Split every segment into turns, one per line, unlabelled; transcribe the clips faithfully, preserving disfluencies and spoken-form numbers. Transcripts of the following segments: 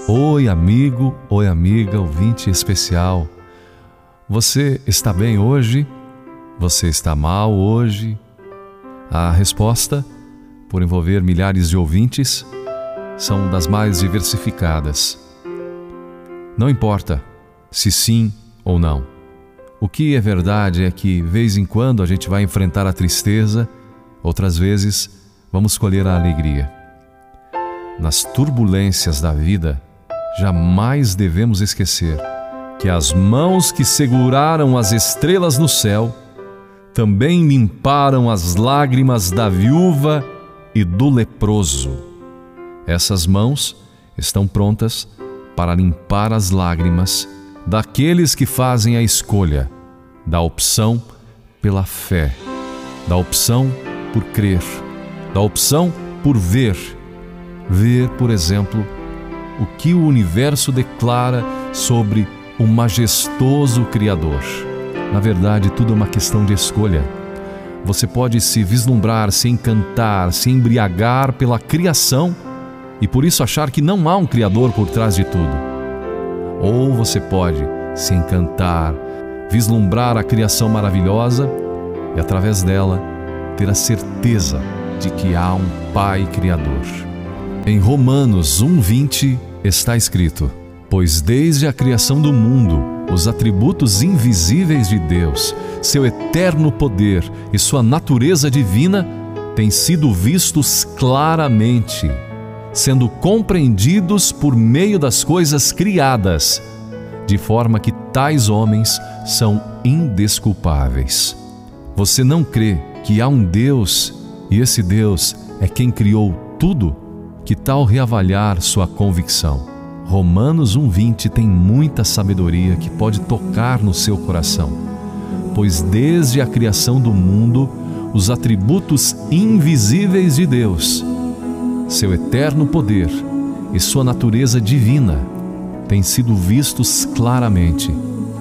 Oi, amigo, oi, amiga, ouvinte especial. Você está bem hoje? Você está mal hoje? A resposta, por envolver milhares de ouvintes, são das mais diversificadas. Não importa se sim ou não. O que é verdade é que, vez em quando, a gente vai enfrentar a tristeza, outras vezes, vamos colher a alegria. Nas turbulências da vida, jamais devemos esquecer que as mãos que seguraram as estrelas no céu também limparam as lágrimas da viúva e do leproso. Essas mãos estão prontas para limpar as lágrimas daqueles que fazem a escolha da opção pela fé, da opção por crer, da opção por ver. Ver, por exemplo, o que o universo declara sobre o majestoso Criador. Na verdade, tudo é uma questão de escolha. Você pode se vislumbrar, se encantar, se embriagar pela criação e por isso achar que não há um Criador por trás de tudo. Ou você pode se encantar, vislumbrar a criação maravilhosa e, através dela, ter a certeza de que há um Pai Criador. Em Romanos um, vinte, está escrito: pois desde a criação do mundo, os atributos invisíveis de Deus, seu eterno poder e sua natureza divina têm sido vistos claramente, sendo compreendidos por meio das coisas criadas, de forma que tais homens são indesculpáveis. Você não crê que há um Deus e esse Deus é quem criou tudo? Que tal reavaliar sua convicção? Romanos um, vinte tem muita sabedoria que pode tocar no seu coração. Pois desde a criação do mundo, os atributos invisíveis de Deus, seu eterno poder e sua natureza divina têm sido vistos claramente,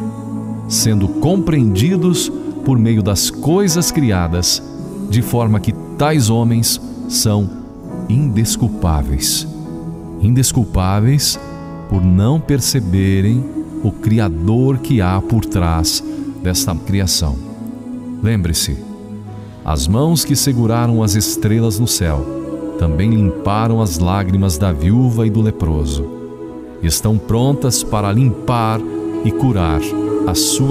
sendo compreendidos por meio das coisas criadas, de forma que tais homens são indesculpáveis. Indesculpáveis por não perceberem o Criador que há por trás desta criação. Lembre-se, as mãos que seguraram as estrelas no céu também limparam as lágrimas da viúva e do leproso. Estão prontas para limpar e curar as suas